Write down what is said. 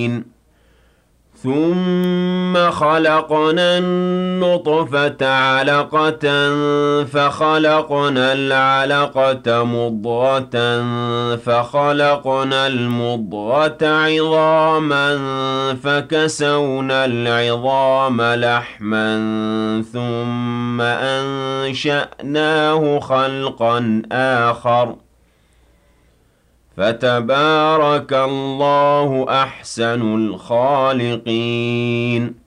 ثُمَّ خَلَقْنَا النُّطْفَةَ عَلَقَةً فَخَلَقْنَا الْعَلَقَةَ مُضْغَةً فَخَلَقْنَا الْمُضْغَةَ عِظَامًا فَكَسَوْنَا الْعِظَامَ لَحْمًا ثُمَّ أَنشَأْنَاهُ خَلْقًا آخَرَ ۚ فَتَبَارَكَ اللَّهُ أَحْسَنُ الْخَالِقِينَ